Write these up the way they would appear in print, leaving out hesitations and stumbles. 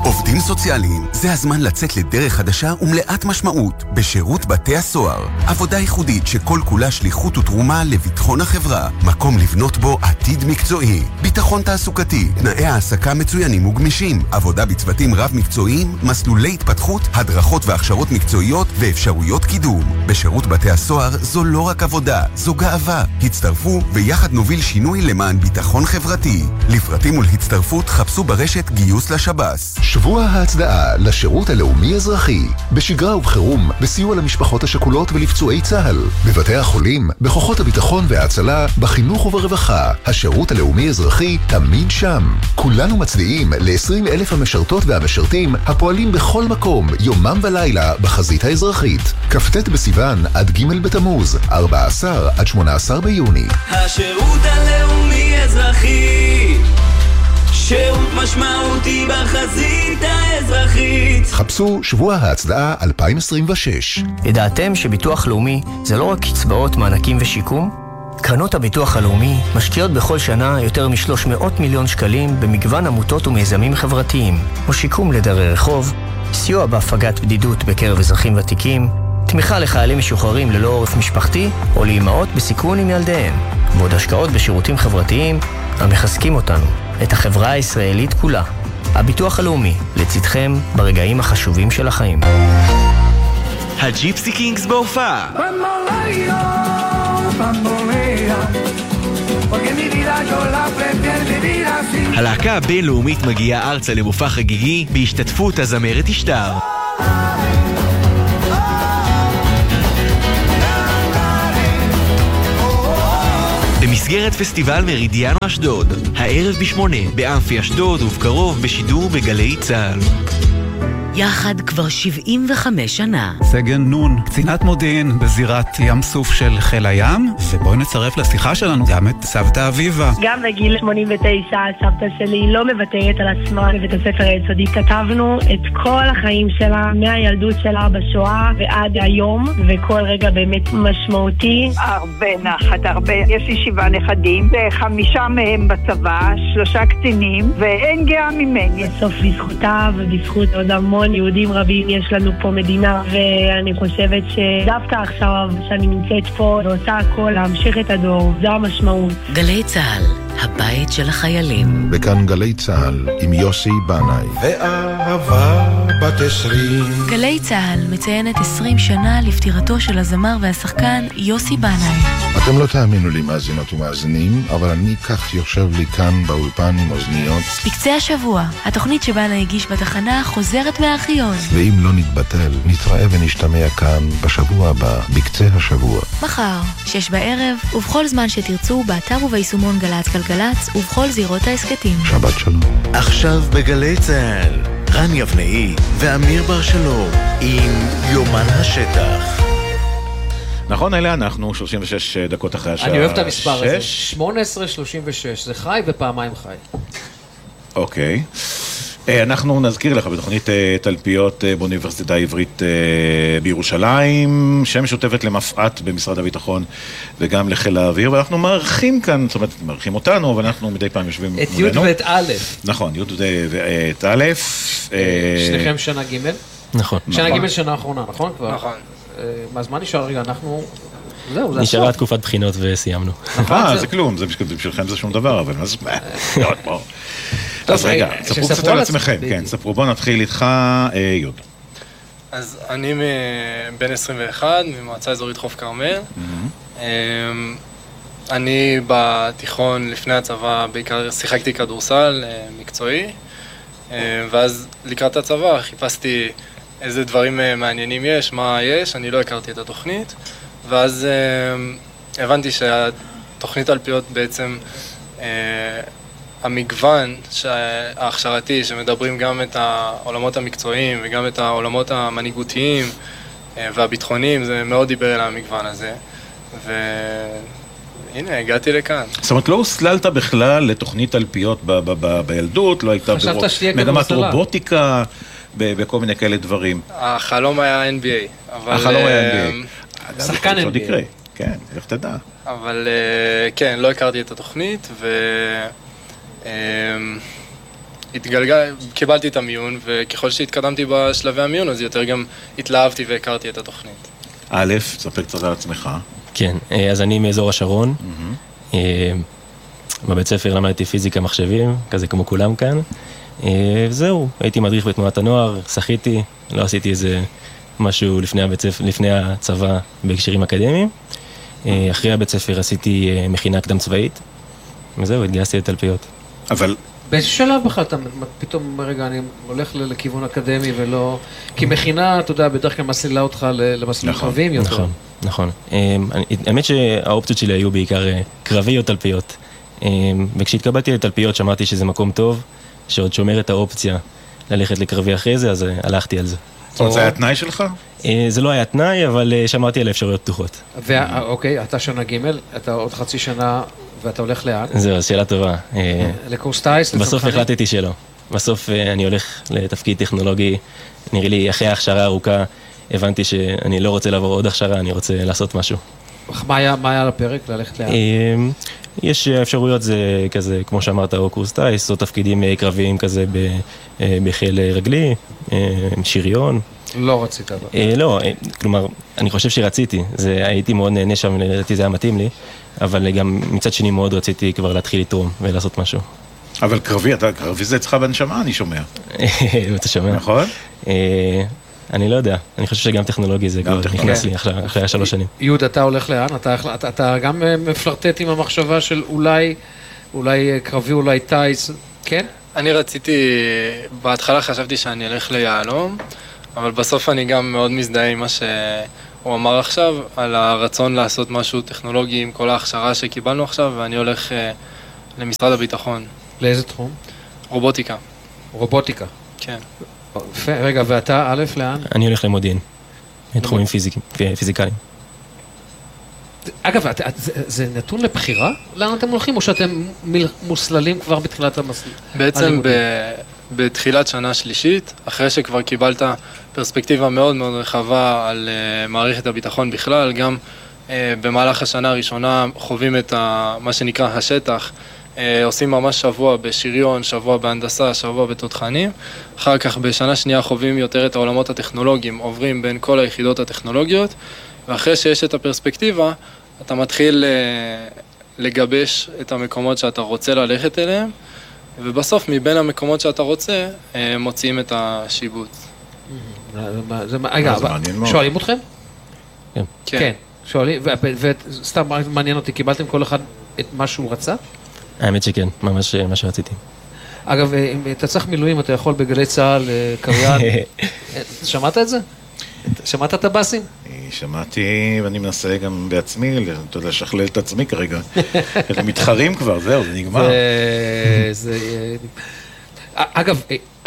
עובדים סוציאליים, זה הזמן לצאת לדרך חדשה ומלאת משמעות בשירות בתי הסוהר. עבודה ייחודית שכל כולה שליחות ותרומה לביטחון החברה. מקום לבנות בו עתיד מקצועי. ביטחון תעסוקתי, תנאי העסקה מצוינים וגמישים. עבודה בצוותים רב מקצועיים, מסלולי התפתחות, הדרכות והכשרות מקצועיות ואפשרויות קידום. בשירות בתי הסוהר זו לא רק עבודה, זו גאווה. הצטרפו ויחד נוביל שינוי למען ביטחון חברתי. לפרטים ולהצטרפות חפשו ברשת גיוס לשב"ס. שבוע ההצדעה לשירות הלאומי-אזרחי, בשגרה ובחירום, בסיוע למשפחות השכולות ולפצועי צה"ל, בבתי החולים, בכוחות הביטחון וההצלה, בחינוך וברווחה. השירות הלאומי-אזרחי תמיד שם. כולנו מצדיעים ל-20,000 המשרתות והמשרתים הפועלים בכל מקום, יומם ולילה, בחזית האזרחית. כ"ט בסיוון עד ג' בתמוז, 14 עד 18 ביוני. השירות הלאומי-אזרחי, שירות משמעותי בחזית האזרחית. חפשו שבוע ההצדעה 2026. ידעתם שביטוח לאומי זה לא רק קצבאות, מענקים ושיקום? קרנות הביטוח הלאומי משקיעות בכל שנה יותר מ-300 מיליון שקלים במגוון עמותות ומיזמים חברתיים, או שיקום לדרי רחוב, סיוע בהפגת בדידות בקרב אזרחים ותיקים, תמיכה לחיילים משוחררים ללא עורף משפחתי, או לאימהות בסיכון עם ילדיהם, ועוד השקעות בשירותים חברתיים המחזקים אותנו, את החברה הישראלית כולה. הביטוח הלאומי, לצדכם ברגעים החשובים של החיים. הג'יפסי קינגס בהופעה. הלהקה הבינלאומית מגיעה ארצה למופע חגיגי בהשתתפות הזמרת אשתר. במסגרת פסטיבל מרידיאנו אשדוד, הערב ב8 באמפי אשדוד ובקרוב בשידור בגלי צה"ל. יחד כבר 75 שנה. סגן נון, קצינת מודיעין בזירת ים סוף של חיל הים, ובואי נצרף לשיחה שלנו גם את סבתא אביבה. גם בגיל 89 סבתא שלי לא מוותרת על עצמה בבית הספר היסודי. כתבנו את כל החיים שלה, מהילדות שלה בשואה ועד היום, וכל רגע באמת משמעותי. הרבה נחת, הרבה. יש לי 7 נכדים, 5 מהם בצבא, 3 קצינים, ואין גאה ממני. בסוף בזכותה ובזכות עוד המון יהודים רבים יש לנו פה מדינה, ואני חושבת שדווקא עכשיו שאני נמצאת פה ועושה הכל להמשיך את הדור, זו המשמעות. גלי צה"ל, הבית של החיילים. בכאן גלי צה"ל עם יוסי בנאי. ואהבה בת 20. גלי צה"ל מציינת 20 שנה לפטירתו של הזמר והשחקן יוסי בנאי. אתם לא תאמינו לי מאזינות ומאזינים, אבל אני כך יושב לי כאן באולפן עם אוזניות. בקצה השבוע, התוכנית שבנאי הגיש בתחנה חוזרת מהארכיון. ואם לא נתבטל, נתראה ונשתמע כאן בשבוע הבא, בקצה השבוע. מחר, 6 בערב, ובכל זמן שתרצו, באתר וביישומון גל"צ גלגלצ, ובכל זירות העסקתים. שבת שלום. עכשיו בגלי צה"ל, רן יבנאי ואמיר בר שלום עם יומן השטח. נכון, אלה אנחנו 36 דקות אחרי השעה. אני אוהב את המספר הזה, 18:36, זה חי ופעמיים חי. אוקיי. אנחנו נזכיר לך בתוכנית תלפיות באוניברסיטה העברית בירושלים, שמשותפת למפעת במשרד הביטחון וגם לחיל האוויר, ואנחנו מארחים כאן, זאת אומרת, מארחים אותנו, אבל אנחנו מדי פעם יושבים את י' ואת א'. נכון, י' ואת א'. שניכם שנה ג'. נכון. שנה ג' שנה האחרונה, נכון? נכון. אז מה נשאר רגע? אנחנו... נשארה תקופת בחינות וסיימנו. זה כלום, בשבילכם זה שום דבר, אבל מה זה... אז רגע, ספרו קצת על עצמכם, כן, ספרו, בוא נתחיל איתך, יוד. אז אני בן 21, ממועצה אזורית חוף כרמל. אני בתיכון לפני הצבא בעיקר שיחקתי כדורסל מקצועי, ואז לקראת הצבא חיפשתי איזה דברים מעניינים יש, מה יש, אני לא הכרתי את התוכנית, ואז הבנתי שהתוכנית תלפיות בעצם המגוון ההכשרתי, שמדברים גם את העולמות המקצועיים וגם את העולמות המנהיגותיים והביטחוניים, זה מאוד דיבר אל המגוון הזה. והנה, הגעתי לכאן. זאת אומרת, לא הוסללת בכלל לתוכנית תלפיות בילדות, לא הייתה מגמת רובוטיקה, בכל מיני כאלה דברים. החלום היה NBA. החלום היה NBA. שחקן NBA. כן, איך תדע. אבל כן, לא הכרתי את התוכנית, קיבלתי את המיון, וככל שהתקדמתי בשלבי המיון, אז יותר גם התלהבתי והכרתי את התוכנית. א', תספר קצת על עצמך. כן, אז אני מאזור השרון. בבית ספר למדתי פיזיקה מחשבים, כזה כמו כולם כאן. זהו, הייתי מדריך בתנועת הנוער, שחיתי, לא עשיתי איזה משהו לפני הצבא בהקשרים אקדמיים. אחרי הבית ספר עשיתי מכינה קדם צבאית, וזהו, התגייסתי לתלפיות. אבל... באיזה שלב בכלל אתה פתאום, רגע, אני הולך לכיוון אקדמי ולא... כי מכינה, אתה יודע, בדרך כלל מסלילה אותך למסלולים קרביים יותר. נכון, נכון. האמת שהאופציות שלי היו בעיקר קרבי או תלפיות. וכשהתקבלתי לתלפיות שמעתי שזה מקום טוב, שעוד שומר את האופציה ללכת לקרבי אחרי זה, אז הלכתי על זה. זאת אומרת, זה היה תנאי שלך? זה לא היה תנאי, אבל שמרתי על האפשרויות פתוחות. אוקיי, אתה שנה ג', אתה עוד חצי שנה ואתה הולך לאן? זהו, שאלה טובה. לקורס טייס? בסוף החלטתי שלא. בסוף אני הולך לתפקיד טכנולוגי, נראה לי אחרי ההכשרה הארוכה, הבנתי שאני לא רוצה לעבור עוד הכשרה, אני רוצה לעשות משהו. מה היה על הפרק? ללכת לאן? יש אפשרויות, זה כזה, כמו שאמרת, או קורס טייס, או תפקידים קרביים כזה בחיל רגלי, שריון. לא רצית אבל. לא, כלומר, אני חושב שרציתי, הייתי מאוד נהנה שם, לדעתי זה היה מתאים לי, אבל גם מצד שני מאוד רציתי כבר להתחיל לתרום ולעשות משהו. אבל קרבי זה אצלך בנשמה, אני שומע. אתה שומע? נכון? אני לא יודע, אני חושב שגם טכנולוגי זה כבר נכנס לי אחרי 3 שנים. יהוד, אתה הולך לאן? אתה גם מפלרטט עם המחשבה של אולי קרבי, אולי טייס, כן? אני רציתי, בהתחלה חשבתי שאני אלך ליהלום, אבל בסוף אני גם מאוד מזדהה עם מה שהוא אמר עכשיו, על הרצון לעשות משהו טכנולוגי עם כל ההכשרה שקיבלנו עכשיו, ואני הולך למשרד הביטחון. לאיזה תחום? רובוטיקה. רובוטיקה? כן. רגע, ואתה, א', לאן? אני הולך למודיעין, תחומים פיזיקליים. אגב, זה נתון לבחירה? לאן אתם הולכים, או שאתם מוסללים כבר בתחילת המסלול? בעצם בתחילת שנה שלישית, אחרי שכבר קיבלת פרספקטיבה מאוד מאוד רחבה על מערכת הביטחון בכלל, גם במהלך השנה הראשונה חווים את מה שנקרא השטח, עושים ממש שבוע בשריון, שבוע בהנדסה, שבוע בתותחנים. אחר כך בשנה שנייה חווים יותר את העולמות הטכנולוגיים, עוברים בין כל היחידות הטכנולוגיות, ואחרי שיש את הפרספקטיבה, אתה מתחיל לגבש את המקומות שאתה רוצה ללכת אליהם, ובסוף מבין המקומות שאתה רוצה, מוציאים את השיבוץ. שואלים אתכם? כן. שואלים, וסתם מעניין אותי, קיבלתם כל אחד את מה שהוא רצה? האמת שכן, ממש מה שרציתי. אגב, אם אתה צריך מילואים, אתה יכול בגלי צהל, קריין. שמעת את זה? שמעת את הבאסים? שמעתי, ואני מנסה גם בעצמי, אתה יודע, לשכלל את עצמי כרגע. הם מתחרים כבר, זהו, זה נגמר. אגב,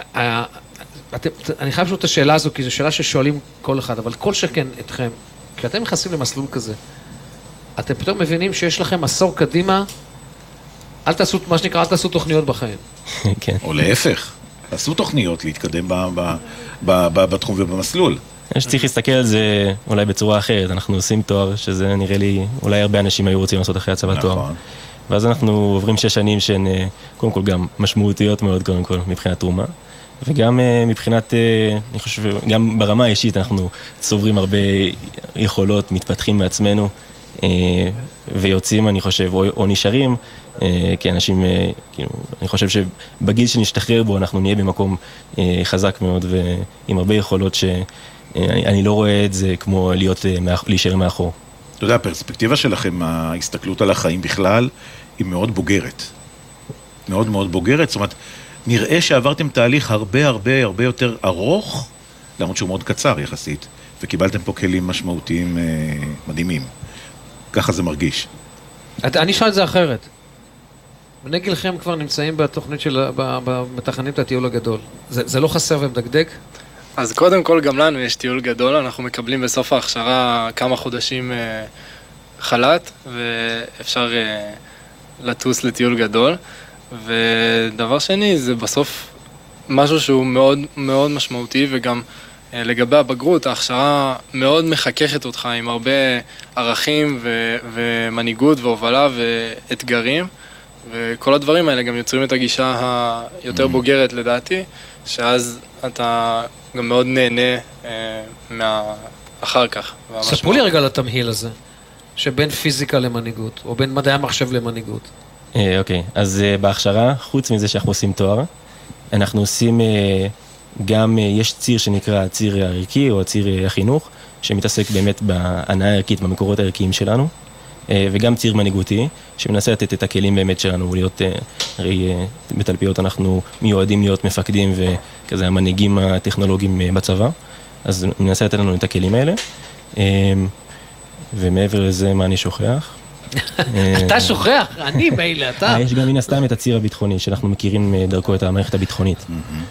אני חייב לשאול את השאלה הזו, כי זו שאלה ששואלים כל אחד, אבל כל שכן אתכם, כשאתם נכנסים למסלול כזה, אתם פתאום מבינים שיש לכם עשור קדימה, אל תעשו, מה שנקרא, אל תעשו תוכניות בחיים. כן. או להפך, תעשו תוכניות להתקדם בתחום ובמסלול. אני שצריך להסתכל על זה אולי בצורה אחרת, אנחנו עושים תואר, שזה נראה לי, אולי הרבה אנשים היו רוצים לעשות אחרי הצבא תואר. ואז אנחנו עוברים 6 שנים שהן, קודם כל, גם משמעותיות מאוד, קודם כל, מבחינת תרומה. וגם מבחינת, אני חושב, גם ברמה האישית אנחנו צוברים הרבה יכולות, מתפתחים מעצמנו, ויוצאים, אני חושב, או נשארים, כי אנשים, כאילו, אני חושב שבגיל שנשתחרר בו אנחנו נהיה במקום חזק מאוד, ועם הרבה יכולות שאני לא רואה את זה כמו להישאר מאחור. אתה יודע, הפרספקטיבה שלכם, ההסתכלות על החיים בכלל, היא מאוד בוגרת. מאוד מאוד בוגרת, זאת אומרת, נראה שעברתם תהליך הרבה יותר ארוך, למרות שהוא מאוד קצר יחסית, וקיבלתם פה כלים משמעותיים מדהימים. ככה זה מרגיש. אני אשאל את זה אחרת. בני גילכם כבר נמצאים בתוכנית של, מתכננים את הטיול הגדול. זה לא חסר ומדגדג? אז קודם כל גם לנו יש טיול גדול, אנחנו מקבלים בסוף ההכשרה כמה חודשים חל"ת, ואפשר לטוס לטיול גדול. ודבר שני, זה בסוף משהו שהוא מאוד מאוד משמעותי, וגם לגבי הבגרות, ההכשרה מאוד מחככת אותך עם הרבה ערכים ומנהיגות והובלה ואתגרים, וכל הדברים האלה גם יוצרים את הגישה היותר בוגרת לדעתי, שאז אתה גם מאוד נהנה אחר כך. ספרו לי רגע על התמהיל הזה, שבין פיזיקה למנהיגות, או בין מדעי המחשב למנהיגות. אוקיי, אז בהכשרה, חוץ מזה שאנחנו עושים תואר, אנחנו עושים גם, יש ציר שנקרא הציר הערכי או הציר החינוך, שמתעסק באמת בהנאה הערכית, במקורות הערכיים שלנו, וגם ציר מנהיגותי, שמנסה לתת את הכלים באמת שלנו, להיות, הרי בתלפיות אנחנו מיועדים להיות מפקדים וכזה המנהיגים הטכנולוגיים בצבא, אז מנסה לתת לנו את הכלים האלה, ומעבר לזה מה אני שוכח? אתה שוכח, אני מילא, אתה. יש גם מן הסתם את הציר הביטחוני, שאנחנו מכירים דרכו את המערכת הביטחונית,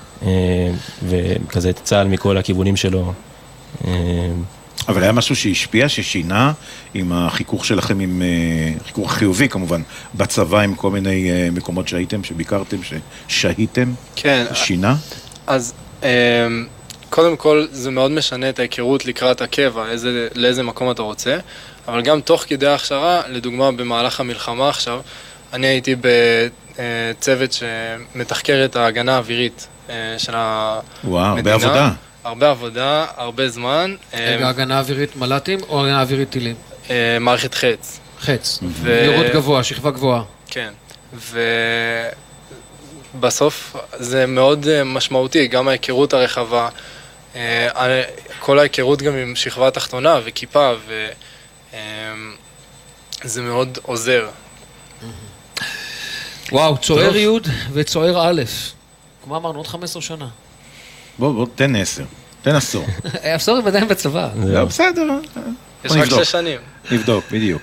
וכזה את צה"ל מכל הכיוונים שלו. אבל היה משהו שהשפיע, ששינה עם החיכוך שלכם, עם חיכוך חיובי כמובן, בצבא עם כל מיני מקומות שהייתם, שביקרתם, ששהיתם? כן. שינה? אז קודם כל זה מאוד משנה את ההיכרות לקראת הקבע, לאיזה מקום אתה רוצה, אבל גם תוך כדי ההכשרה, לדוגמה במהלך המלחמה עכשיו, אני הייתי בצוות שמתחקר את ההגנה האווירית של המדינה. וואו, הרבה עבודה. הרבה עבודה, הרבה זמן. הגנה אווירית מל"טים או הגנה אווירית טילים? מערכת חץ. חץ, ירוד גבוה, שכבה גבוהה. כן, ובסוף זה מאוד משמעותי, גם ההיכרות הרחבה, כל ההיכרות גם עם שכבה תחתונה וכיפה, וזה מאוד עוזר. וואו, צוער י' וצוער א', כמו אמרנו, עוד 15 שנה. בוא, תן 10, תן 10. עשור עדיין בצבא. לא, בסדר. יש רק 6 שנים. נבדוק, בדיוק.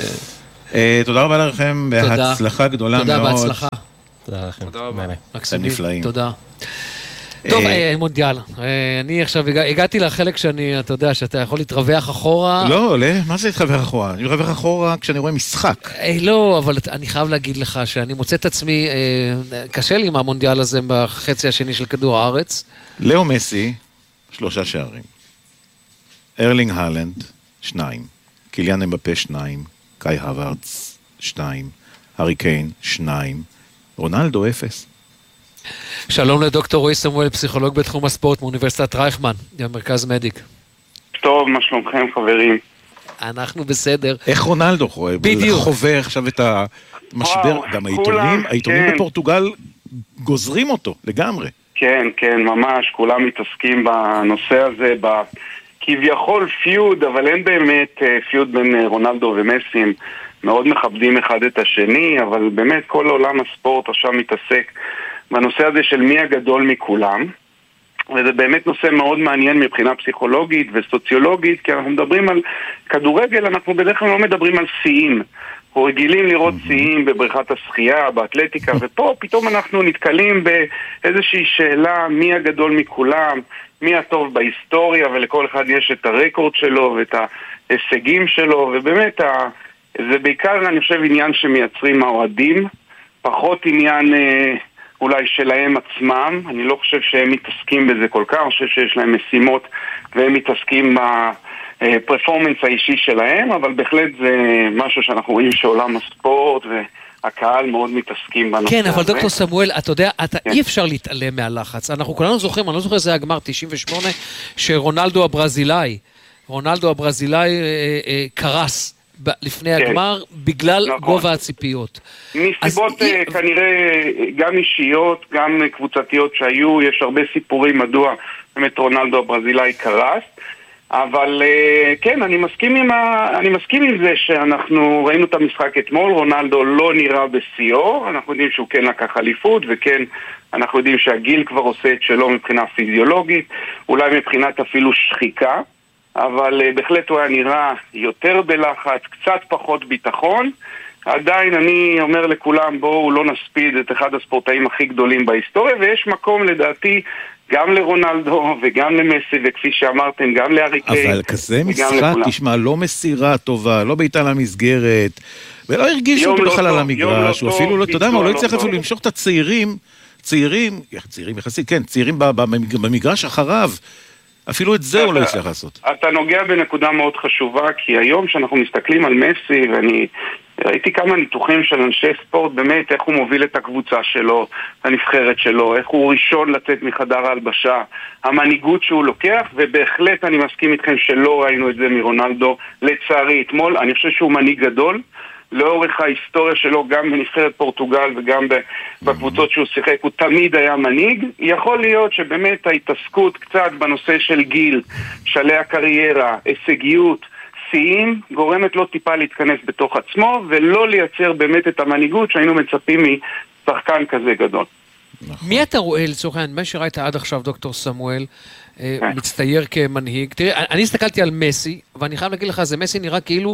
תודה רבה לכם, בהצלחה גדולה מאוד. תודה, בהצלחה. תודה לכם. תודה רבה. אתם נפלאים. תודה. טוב, מונדיאל, אני עכשיו הגעתי לחלק שאני, אתה יודע, שאתה יכול להתרווח אחורה. לא, מה זה להתרווח אחורה? אני מתרווח אחורה כשאני רואה משחק. לא, אבל אני חייב להגיד לך שאני מוצא את עצמי, קשה לי עם המונדיאל הזה בחצי השני של כדור הארץ. לאו מסי, 3 שערים. ארלינג הלנד, 2. קיליאן אמבפה, 2. קאי הווארץ, 2. הארי קיין, 2. רונלדו, 0. שלום לדוקטור רועי סמואל, פסיכולוג בתחום הספורט מאוניברסיטת רייכמן, במרכז מדיק. טוב, מה שלומכם חברים? אנחנו בסדר. איך רונלדו חווה עכשיו את המשבר? גם העיתונים בפורטוגל גוזרים אותו לגמרי. כן, כן, ממש, כולם מתעסקים בנושא הזה, כביכול פיוד, אבל אין באמת פיוד בין רונלדו ומסי, הם מאוד מכבדים אחד את השני, אבל באמת כל עולם הספורט עכשיו מתעסק בנושא הזה של מי הגדול מכולם, וזה באמת נושא מאוד מעניין מבחינה פסיכולוגית וסוציולוגית, כי אנחנו מדברים על כדורגל, אנחנו בדרך כלל לא מדברים על שיאים. אנחנו רגילים לראות שיאים בבריכת השחייה, באתלטיקה, ופה פתאום אנחנו נתקלים באיזושהי שאלה מי הגדול מכולם, מי הטוב בהיסטוריה, ולכל אחד יש את הרקורד שלו ואת ההישגים שלו, ובאמת זה בעיקר אני חושב עניין שמייצרים האוהדים, פחות עניין אולי שלהם עצמם, אני לא חושב שהם מתעסקים בזה כל כך, אני חושב שיש להם משימות והם מתעסקים בפרפורמנס האישי שלהם, אבל בהחלט זה משהו שאנחנו רואים שעולם הספורט והקהל מאוד מתעסקים בנושא הזה. כן, אבל דוקטור סמואל, אתה יודע, אי אפשר להתעלם מהלחץ. אנחנו כולנו זוכרים, אני לא זוכר, זה הגמר 98, שרונלדו הברזילאי קרס לפני הגמר, בגלל גובה הציפיות. מסיבות כנראה גם אישיות, גם קבוצתיות שהיו, יש הרבה סיפורים מדוע באמת רונלדו הברזילאי קרס, אבל כן, אני מסכים עם זה שאנחנו ראינו את המשחק אתמול, רונלדו לא נראה בשיאו, אנחנו יודעים שהוא כן לקח אליפות, וכן אנחנו יודעים שהגיל כבר עושה את שלו מבחינה פיזיולוגית, אולי מבחינת אפילו שחיקה, אבל בהחלט הוא היה נראה יותר בלחץ, קצת פחות ביטחון. עדיין אני אומר לכולם, בואו לא נספיד את אחד הספורטאים הכי גדולים בהיסטוריה, ויש מקום לדעתי גם לרונלדו וגם למסי, וכפי שאמרתם, גם להארי קיין. אבל כזה משחק, תשמע, לא מסירה טובה, לא בעיטה למסגרת, ולא הרגיש אותו בכלל על המגרש, הוא אפילו לא, אתה יודע מה, הוא לא יצליח אפילו למשוך את צעירים יחסית, כן, צעירים במגרש אחריו, אפילו את זה הוא לא יצליח לעשות. אתה נוגע בנקודה מאוד חשובה, כי היום שאנחנו מסתכלים על מסי, ואני ראיתי כמה ניתוחים של אנשי ספורט, באמת איך הוא מוביל את הקבוצה שלו, הנבחרת שלו, איך הוא ראשון לצאת מחדר ההלבשה, המנהיגות שהוא לוקח, ובהחלט אני מסכים איתכם שלא ראינו את זה מרונלדו, לצערי אתמול. אני חושב שהוא מנהיג גדול, לאורך ההיסטוריה שלו, גם בנבחרת פורטוגל וגם בקבוצות שהוא שיחק, הוא תמיד היה מנהיג. יכול להיות שבאמת ההתעסקות קצת בנושא של גיל, שלי הקריירה, הישגיות, שיאים, גורמת לו טיפה להתכנס בתוך עצמו, ולא לייצר באמת את המנהיגות שהיינו מצפים משחקן כזה גדול. מי אתה רואה לצורך העניין, מה שראית עד עכשיו דוקטור סמואל, מצטייר כמנהיג? תראה, אני הסתכלתי על מסי, ואני חייב להגיד לך, זה מסי נראה כאילו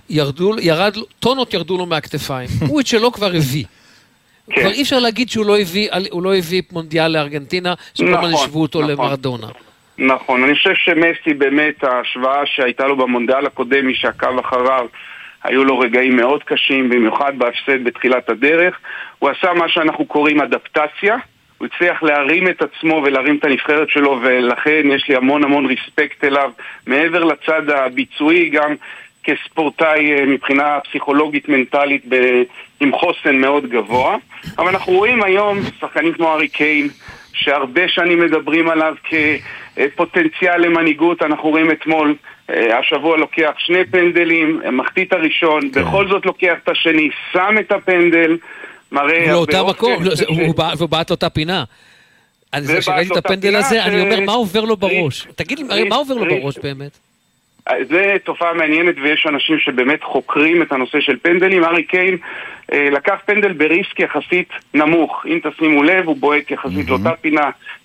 טונות ירדו לו מהכתפיים. הוא את שלו כבר הביא. כבר אי אפשר להגיד שהוא לא הביא מונדיאל לארגנטינה, שכל הזמן ישבו אותו למרדונה. נכון, אני חושב שמסי באמת, ההשוואה שהייתה לו במונדיאל הקודם, מי שעקב אחריו, היו לו רגעים מאוד קשים, במיוחד בהפסד בתחילת הדרך. הוא עשה מה שאנחנו קוראים אדפטציה, הוא הצליח להרים את עצמו ולהרים את הנבחרת שלו, ולכן יש לי המון ריספקט אליו, מעבר לצד הביצועי, גם כספורטאי מבחינה פסיכולוגית מנטלית עם חוסן מאוד גבוה. אבל אנחנו רואים היום שחקנים כמו הארי קיין, שהרבה שנים מדברים עליו כפוטנציאל למנהיגות. אנחנו רואים אתמול, השבוע לוקח 2 פנדלים, מחטיא את הראשון, בכל זאת לוקח את השני, שם את הפנדל, מראה... לאותה מקום, הוא בעט לאותה פינה. זה שראיתי את הפנדל הזה, אני אומר, מה עובר לו בראש? תגיד לי, מה עובר לו בראש באמת? זה תופעה מעניינת, ויש אנשים שבאמת חוקרים את הנושא של פנדלים. הארי קיין לקח פנדל בריסק יחסית נמוך, אם תשימו לב, הוא בועט יחסית לאותה פינה,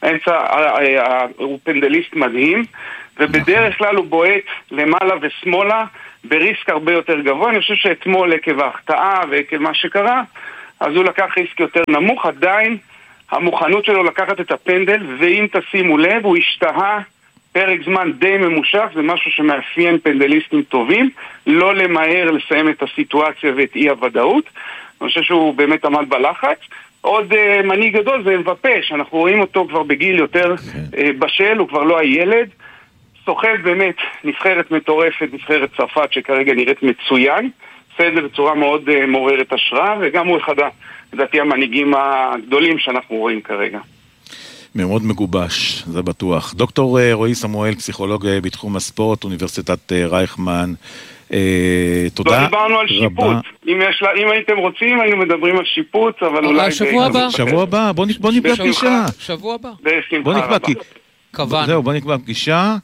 הוא פנדליסט מדהים, ובדרך כלל הוא בועט למעלה ושמאלה בריסק הרבה יותר גבוה. אני חושב שאתמול עקב ההחטאה ועקב מה שקרה, אז הוא לקח ריסק יותר נמוך. עדיין המוכנות שלו לקחת את הפנדל, ואם תשימו לב, הוא השתהה פרק זמן די ממושך. זה משהו שמאפיין פנדליסטים טובים, לא למהר לסיים את הסיטואציה ואת אי הוודאות. אני חושב שהוא באמת עמד בלחץ. עוד מנהיג גדול זה אמבפה, שאנחנו רואים אותו כבר בגיל יותר בשל, הוא כבר לא הילד, סוחב באמת נבחרת מטורפת, נבחרת צרפת שכרגע נראית מצוין, עושה את זה בצורה מאוד מעוררת השראה, וגם הוא אחד לדעתי המנהיגים הגדולים שאנחנו רואים כרגע. מאוד מגובש, זה בטוח. דוקטור רועי סמואל, פסיכולוג בתחום הספורט, אוניברסיטת רייכמן, תודה רבה. לא דיברנו על שיפוט. אם הייתם רוצים, היינו מדברים על שיפוט, אבל אולי... שבוע הבא, בוא נקבע פגישה. שבוע הבא. בוא נקבע, זהו, בוא נקבע פגישה.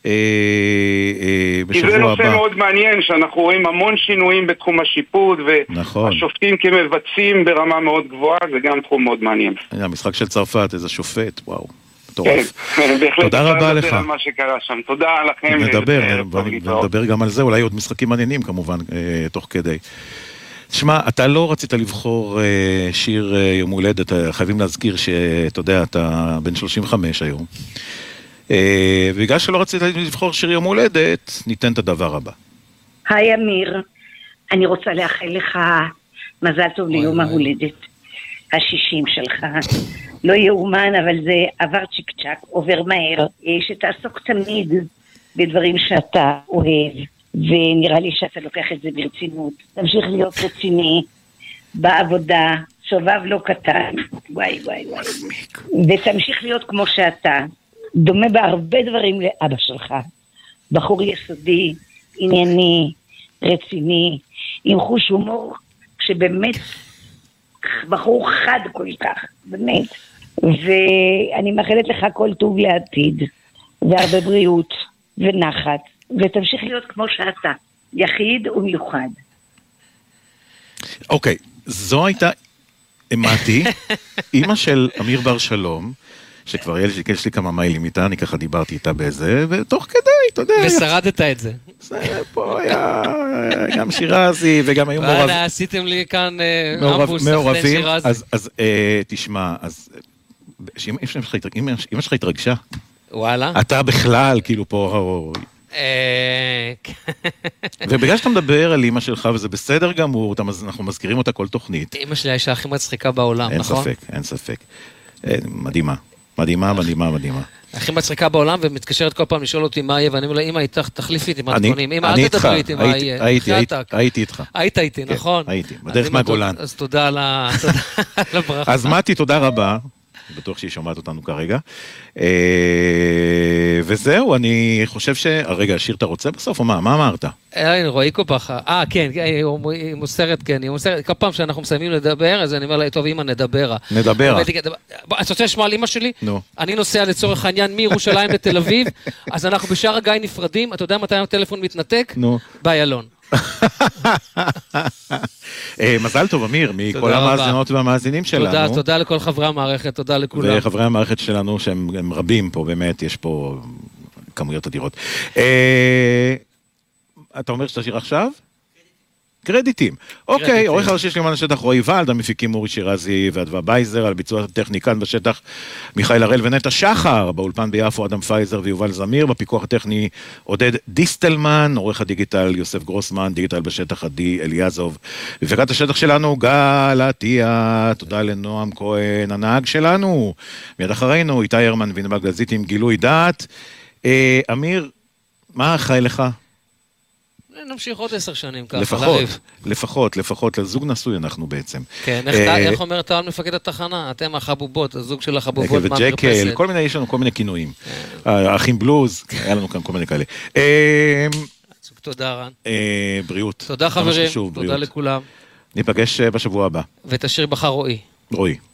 כי זה נושא מאוד מעניין, שאנחנו רואים המון שינויים בתחום השיפוט, והשופטים כמבצעים ברמה מאוד גבוהה, זה גם תחום מאוד מעניין. המשחק של צרפת, איזה שופט, וואו, מטורף. תודה רבה לך. תודה לכם. נדבר גם על זה, אולי עוד משחקים מעניינים כמובן, תוך כדי. תשמע, אתה לא רצית לבחור שיר יום הולדת, חייבים להזכיר שאתה יודע, אתה בן 35 היום. ובגלל שלא רצית לבחור שיר יום הולדת, ניתן את הדבר הבא. היי אמיר, אני רוצה לאחל לך מזל טוב ליום ההולדת ה-60 שלך. לא יאומן, אבל זה עבר צ'יק צ'ק, עובר מהר, שתעסוק תמיד בדברים שאתה אוהב, ונראה לי שאתה לוקח את זה ברצינות. תמשיך להיות רציני בעבודה, שובב לא קטן, וואי, ותמשיך להיות כמו שאתה. דומה בהרבה דברים לאבא שלך. בחור יסודי, ענייני, רציני, עם חוש הומור, שבאמת בחור חד כל כך, באמת. ואני מאחלת לך כל טוב לעתיד, והרבה בריאות ונחת, ותמשיך להיות כמו שאתה, יחיד ומיוחד. אוקיי, זו הייתה אמתי, אמא של אמיר בר שלום, שכבר יש לי כמה מיילים איתה, אני ככה דיברתי איתה באיזה, ותוך כדי, אתה יודע... ושרדת את זה. זה פה היה גם שירזי, וגם היו מעורבים. וואלה, עשיתם לי כאן אמבוס, סחטן שירזי. אז תשמע, אז אמא שלך התרגשה. וואלה. אתה בכלל, כאילו פה... ובגלל שאתה מדבר על אמא שלך, וזה בסדר גמור, אנחנו מזכירים אותה כל תוכנית. אמא שלי האישה הכי מצחיקה בעולם, נכון? אין ספק. מדהימה. מדהימה, מדהימה, מדהימה. הכי מצחיקה בעולם, ומתקשרת כל פעם לשאול אותי מה יהיה, ואני אומר לה, אמא איתך, תחליפי איתי מתכונים, אמא אל תדברי איתי מה יהיה. הייתי איתך. היית איתי, נכון. הייתי, בדרך מהגולן. אז תודה על הברכה. אז מתי, תודה רבה. אני בטוח שהיא שומעת אותנו כרגע. וזהו, אני חושב רגע, שיר אתה רוצה בסוף או מה? מה אמרת? רועי קופחה. כן, היא מוסרת, כן. כל פעם שאנחנו מסיימים לדבר, אז אני אומר לה, טוב, אמא, נדברה. נדברה. אתה רוצה לשמוע על אמא שלי? נו. אני נוסע לצורך העניין מירושלים לתל אביב, אז אנחנו בשער הגיא נפרדים, אתה יודע מתי הטלפון מתנתק? נו. באיילון. מזל טוב, אמיר, מכל המאזינות והמאזינים שלנו. תודה לכל חברי המערכת, תודה לכולם. וחברי המערכת שלנו, שהם רבים פה, באמת, יש פה כמויות אדירות. אתה אומר שאתה שיר עכשיו? קרדיטים. אוקיי, עורך הראשי של יומן השטח רועי ולד, המפיקים אורי שירזי ואדווה בייזר, על ביצוע הטכני כאן בשטח מיכאל הראל ונטע שחר, באולפן ביפו אדם פייזר ויובל זמיר, בפיקוח הטכני עודד דיסטלמן, עורך הדיגיטל יוסף גרוסמן, דיגיטל בשטח עדי אליעזוב, בפיקת השטח שלנו גל עטיה, תודה לנועם כהן, הנהג שלנו, מיד אחרינו איתי הרמן ונבל גלזית עם גילוי דעת. אמיר, מה חי לך? נמשיך עוד 10 שנים ככה. לפחות, לזוג נשוי אנחנו בעצם. כן, איך אומר טל מפקד התחנה? אתם החבובות, הזוג של החבובות וג'קל, יש לנו כל מיני כינויים. האחים בלוז, היה לנו כאן כל מיני כאלה. תודה רן. בריאות. תודה חברים, תודה לכולם. ניפגש בשבוע הבא. ותשאיר בחר רועי. רועי.